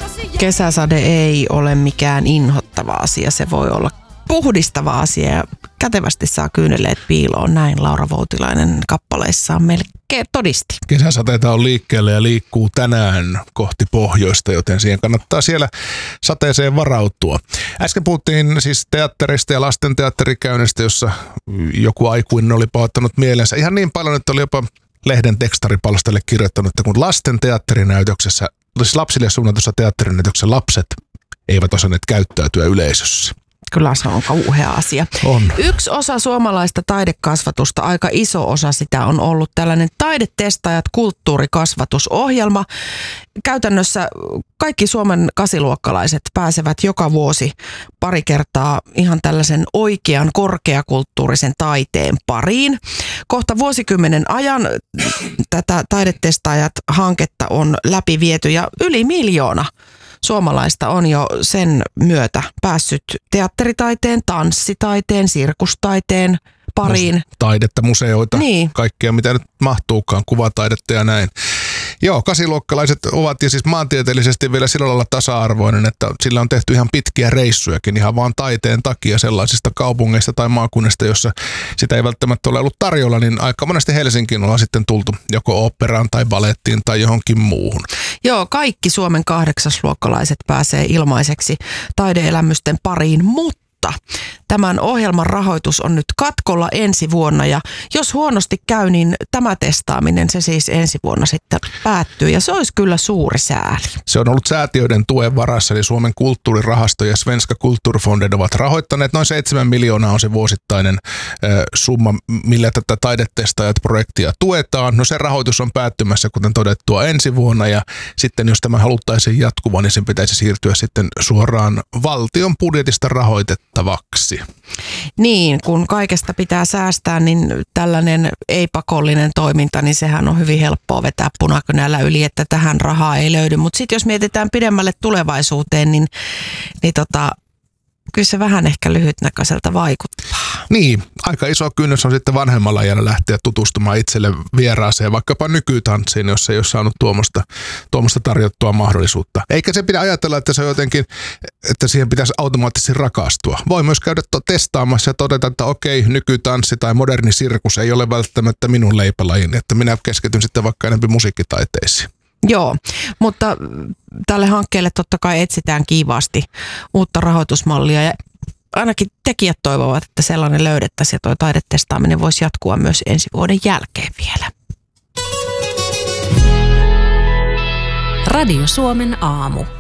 Kesäsade ei ole mikään inhottava asia, se voi olla puhdistava asia ja kätevästi saa kyyneleet piiloon. Näin Laura Voutilainen kappaleissaan meille todisti. Kesäsateita on liikkeellä ja liikkuu tänään kohti pohjoista, joten siihen kannattaa siellä sateeseen varautua. Äsken puhuttiin siis teatterista ja lasten teatterikäynnistä, jossa joku aikuinen oli pahoittanut mielensä ihan niin paljon, että oli jopa lehden tekstaripalstalle kirjoittanut, että kun lasten teatterinäytöksessä, siis lapsille suunnatussa teatterinäytöksessä lapset eivät osanneet käyttäytyä yleisössä. Kyllä se on kauhea asia. On. Yksi osa suomalaista taidekasvatusta, aika iso osa sitä on ollut tällainen Taidetestaajat kulttuurikasvatusohjelma. Käytännössä kaikki Suomen kasiluokkalaiset pääsevät joka vuosi pari kertaa ihan tällaisen oikean korkeakulttuurisen taiteen pariin. Kohta vuosikymmenen ajan tätä Taidetestaajat-hanketta on läpiviety ja yli 1 miljoona suomalaista on jo sen myötä päässyt teatteritaiteen, tanssitaiteen, sirkustaiteen pariin. Taidetta, museoita, niin. Kaikkea mitä nyt mahtuukaan, kuvataidetta ja näin. Joo, kasiluokkalaiset ovat ja siis maantieteellisesti vielä sillä lailla tasa-arvoinen, että sillä on tehty ihan pitkiä reissujakin ihan vaan taiteen takia sellaisista kaupungeista tai maakunnista, jossa sitä ei välttämättä ole ollut tarjolla, niin aika monesti Helsinkiin ollaan sitten tultu joko oopperaan tai balettiin tai johonkin muuhun. Joo, kaikki Suomen 8-luokkalaiset pääsee ilmaiseksi taideelämysten pariin, mutta tämän ohjelman rahoitus on nyt katkolla ensi vuonna ja jos huonosti käy, niin tämä testaaminen se siis ensi vuonna sitten päättyy ja se olisi kyllä suuri sääli. Se on ollut säätiöiden tuen varassa, eli Suomen kulttuurirahasto ja Svenska Kulturfonden ovat rahoittaneet. Noin 7 miljoonaa on se vuosittainen summa, millä tätä Taidetestaajat-projektia tuetaan. No se rahoitus on päättymässä, kuten todettua, ensi vuonna ja sitten jos tämä haluttaisiin jatkuvan, niin sen pitäisi siirtyä sitten suoraan valtion budjetista rahoitettavaksi. Niin, kun kaikesta pitää säästää, niin tällainen ei-pakollinen toiminta, niin sehän on hyvin helppoa vetää punakynällä yli, että tähän rahaa ei löydy. Mutta sitten jos mietitään pidemmälle tulevaisuuteen, niin kyllä se vähän ehkä lyhytnäköiseltä vaikuttaa. Niin, aika iso kynnys on sitten vanhemmalla iällä lähteä tutustumaan itselle vieraaseen, vaikkapa nykytanssiin, jos ei ole saanut tuommoista tarjottua mahdollisuutta. Eikä se pidä ajatella, että se on jotenkin, että siihen pitäisi automaattisesti rakastua. Voi myös käydä testaamassa ja todeta, että okei, nykytanssi tai moderni sirkus ei ole välttämättä minun leipälajini, että minä keskityn sitten vaikka enemmän musiikkitaiteisiin. Joo, mutta tälle hankkeelle totta kai etsitään kiivaasti uutta rahoitusmallia ja ainakin tekijät toivovat, että sellainen löydettäisiin ja tuo taidetestaaminen voisi jatkua myös ensi vuoden jälkeen vielä. Radio Suomen aamu.